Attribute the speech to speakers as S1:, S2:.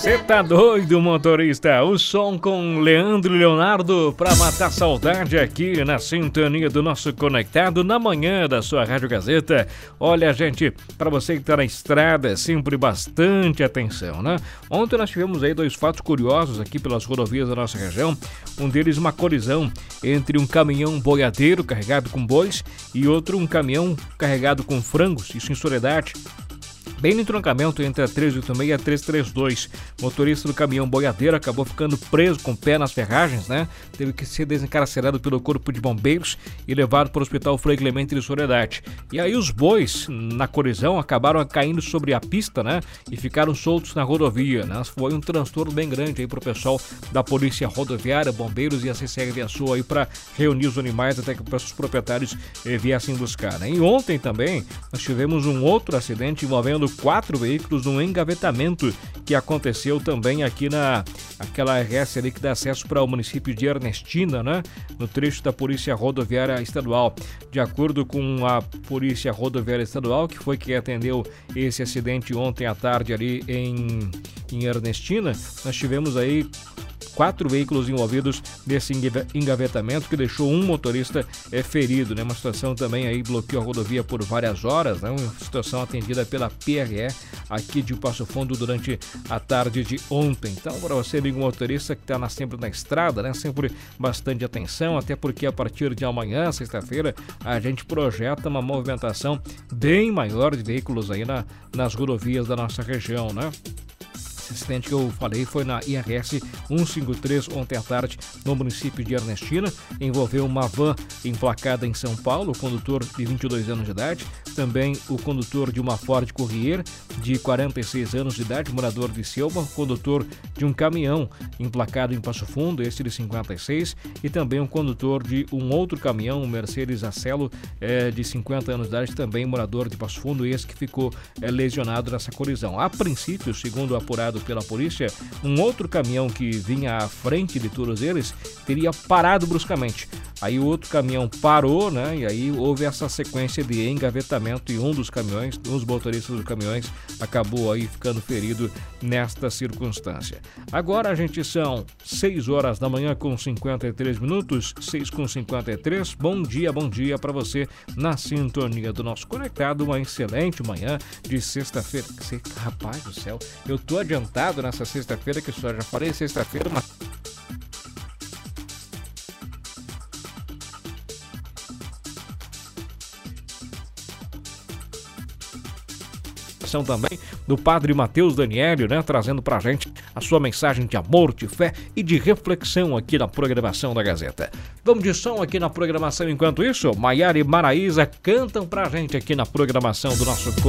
S1: Cê tá doido, motorista? O som com Leandro e Leonardo pra matar saudade aqui na sintonia do nosso Conectado na manhã da sua Rádio Gazeta. Olha, gente, pra você que tá na estrada, sempre bastante atenção, né? Ontem nós tivemos aí dois fatos curiosos aqui pelas rodovias da nossa região. Um deles, uma colisão entre um caminhão boiadeiro carregado com bois e outro, um caminhão carregado com frangos, isso em Soledade. Bem no entroncamento entre a 386 e a 332, o motorista do caminhão boiadeiro acabou ficando preso com o pé nas ferragens, né? Teve que ser desencarcerado pelo corpo de bombeiros e levado para o hospital Frei Clemente de Soledade. E aí os bois, na colisão, acabaram caindo sobre a pista, né? E ficaram soltos na rodovia, né? Foi um transtorno bem grande aí para o pessoal da Polícia Rodoviária, bombeiros e a CCR viajou aí para reunir os animais até que os proprietários viessem buscar, né? E ontem também nós tivemos um outro acidente envolvendo 4 veículos num engavetamento que aconteceu também aqui aquela RS ali que dá acesso para o município de Ernestina, né? No trecho da Polícia Rodoviária Estadual. De acordo com a Polícia Rodoviária Estadual, que foi quem atendeu esse acidente ontem à tarde ali em Ernestina, nós tivemos aí 4 veículos envolvidos nesse engavetamento que deixou um motorista ferido, né? Uma situação também aí bloqueou a rodovia por várias horas, né? Uma situação atendida pela PRE aqui de Passo Fundo durante a tarde de ontem. Então, para você, amigo motorista que está sempre na estrada, né? Sempre bastante atenção, até porque a partir de amanhã, sexta-feira, a gente projeta uma movimentação bem maior de veículos aí nas rodovias da nossa região, né? Esse acidente que eu falei foi na IRS 153 ontem à tarde no município de Ernestina. Envolveu uma van emplacada em São Paulo, o condutor de 22 anos de idade, também o condutor de uma Ford Courier de 46 anos de idade, morador de Selma, condutor de um caminhão emplacado em Passo Fundo, esse de 56, e também um condutor de um outro caminhão, um Mercedes Acelo, de 50 anos de idade, também morador de Passo Fundo, esse que ficou lesionado nessa colisão. A princípio, segundo apurado pela polícia, um outro caminhão que vinha à frente de todos eles teria parado bruscamente. Aí o outro caminhão parou, né? E aí houve essa sequência de engavetamento e um dos motoristas dos caminhões acabou aí ficando ferido nesta circunstância. Agora, gente, são 6 horas da manhã com 53 minutos, 6:53. Bom dia para você na sintonia do nosso Conectado. Uma excelente manhã de sexta-feira. Rapaz do céu, eu tô adiantado nessa sexta-feira, que eu já falei sexta-feira, mas também do Padre Matheus Danielio, né, trazendo pra gente a sua mensagem de amor, de fé e de reflexão aqui na programação da Gazeta. Vamos de som aqui na programação. Enquanto isso, Maiara e Maraísa cantam pra gente aqui na programação do nosso